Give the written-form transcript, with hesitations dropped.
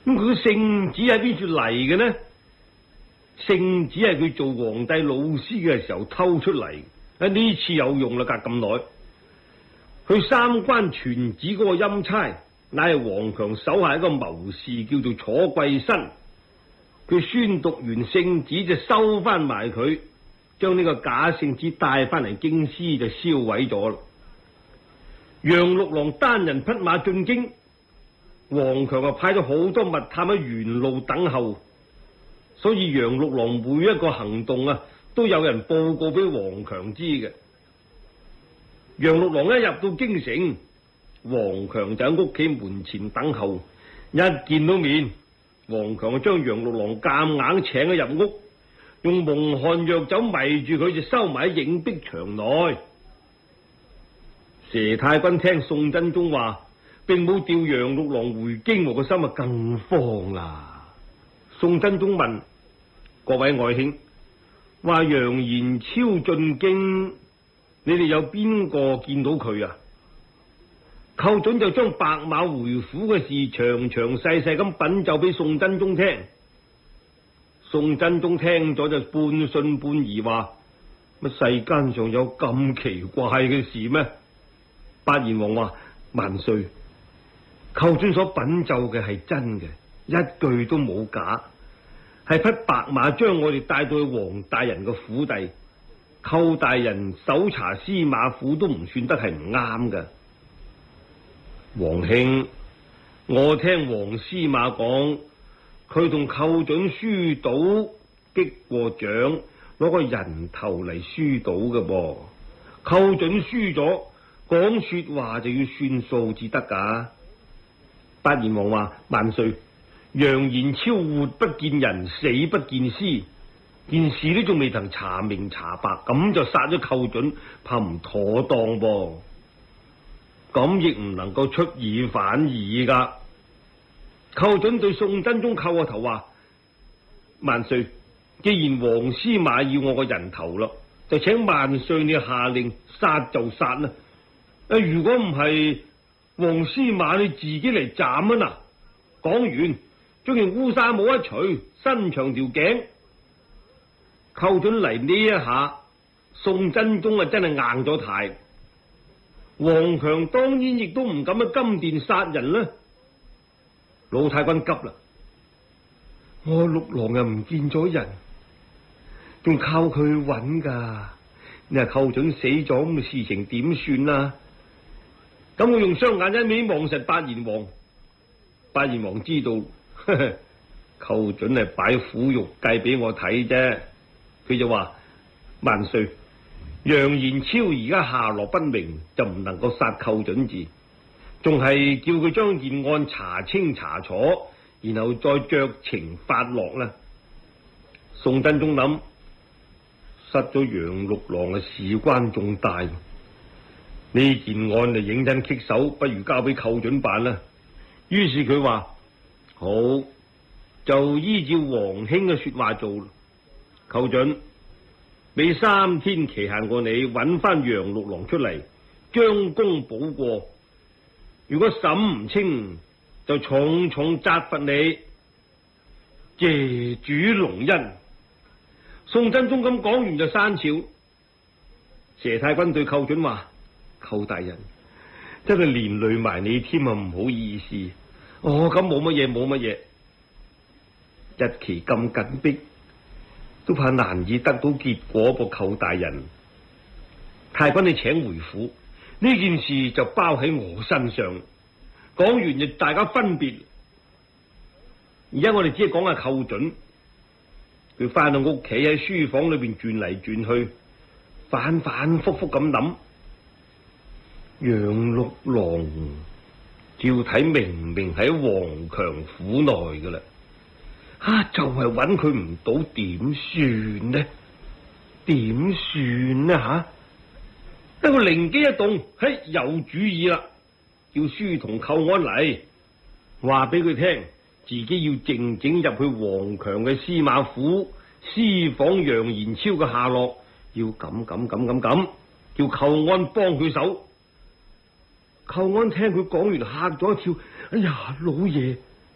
咁佢嘅聖旨喺邊處嚟嘅呢？聖旨係佢做皇帝老師嘅時候偷出嚟，呢次有用啦，隔咁耐。去三關傳旨嗰個欽差，乃係王強手下一個謀士，叫做楚貴新。佢宣讀完聖旨就收翻埋佢，將呢個假聖旨帶翻嚟京師就燒毀咗啦。楊六郎單人匹馬進京，王強派咗好多密探喺沿路等候，所以楊六郎每一個行動都有人報告俾王強知嘅。楊六郎一入到京城，王強就喺屋企門前等候，一見到面，王強就將楊六郎夾硬請咗入屋，用蒙汗藥酒迷住佢，就收埋喺影壁牆內。佘太君聽宋真宗話，並冇調楊六郎回京，個心更慌啦。宋真宗問各位外兄，話楊延超進京，你哋有邊個見到佢啊？寇準就將白馬回府嘅事詳詳細細咁稟奏俾宋真宗聽。宋真宗聽咗就半信半疑，話乜世間上有咁奇怪嘅事咩？八賢王話：萬歲，寇準所稟奏嘅係真嘅，一句都冇假，係匹白馬將我哋帶到去王大人嘅府邸。寇大人搜查司馬府都唔算得係唔啱㗎。皇兄，我聽王司馬講，佢同寇準輸賭擊過獎，攞個人頭嚟輸賭嘅噃。寇準輸咗，講說話就要算數至得噶。八賢王話：萬歲，楊延超活不見人，死不見屍，件事都仲未曾查明查白，咁就殺咗寇準，怕唔妥當噃。咁亦唔能夠出爾反爾噶。寇準對宋真宗叩個頭話：萬歲，既然王司馬要我個人頭咯，就請萬歲你下令殺就殺啦。如果唔係，王司馬你自己嚟斬啊！嗱，講完將件烏紗帽一除，伸長條頸。寇準嚟呢一下，宋真宗真係硬咗態。王強當然亦都唔敢喺金殿殺人啦。老太君急啦，我六郎又唔見咗人，仲靠佢去揾噶。你話寇準死咗，咁事情點算啊？咁我用雙眼一味望實八賢王，八賢王知道呵呵寇準係擺苦肉計俾我睇啫。佢就話：萬歲，楊延超而家下落不明，就唔能夠殺寇準字，仲係叫佢將件案查清查楚，然後再酌情發落啦。宋真宗諗，失咗楊六郎嘅事關重大，呢件案就認真棘手，不如交俾寇準辦啦。於是佢話：好，就依照皇兄嘅說話做。寇準，俾3天期限過你，揾翻楊六郎出嚟，將功補過。如果審唔清，就重重責罰你。謝主隆恩。宋真宗咁講完就刪朝。佘太君對寇準話：寇大人，真係連累埋你添啊，唔好意思。咁冇乜嘢，冇乜嘢。日期咁緊迫，都怕難以得到結果噃。寇大人，太君你請回府，呢件事就包喺我身上。講完就大家分別。而家我哋只係講下寇準，佢翻到屋企喺書房裏邊轉嚟轉去，反反复复咁諗。楊六郎照睇明明喺王強府內噶啦，就係揾佢唔到，點算呢？點算呢？一個靈機一動，有主意啦！叫書童寇安嚟，話俾佢聽，自己要靜靜入去王強嘅司馬府，私訪楊延超嘅下落，要咁，叫寇安幫佢手。寇安聽佢講完，嚇咗一跳，哎呀，老爺，